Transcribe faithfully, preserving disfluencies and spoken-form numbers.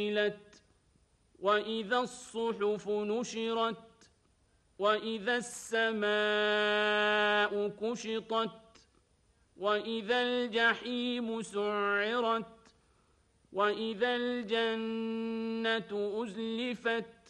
وإذا الصحف نشرت وإذا السماء كشطت وإذا الجحيم سعرت وإذا الجنة أزلفت